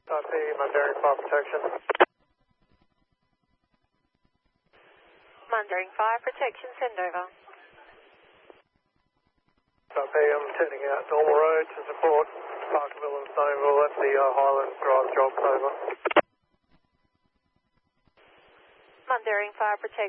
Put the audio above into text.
Copy, Mandarin Fire Protection. Mandarin Fire Protection, send over. Copy, I'm turning out Normal Road to support Parkerville and Stoneville at the Highlands Drive job, over. Mandarin Fire Protection.